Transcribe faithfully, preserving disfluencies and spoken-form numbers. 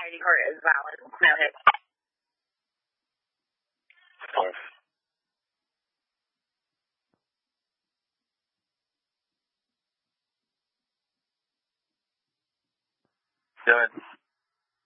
I D card is valid. No hit. Four. Go ahead.